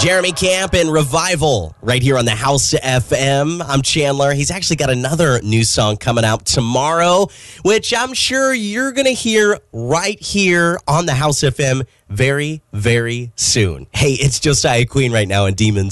Jeremy Camp and Revival right here on the House FM. I'm Chandler. He's actually got another new song coming out tomorrow, which I'm sure you're going to hear right here on the House FM very, very soon. Hey, it's Josiah Queen right now in Demons.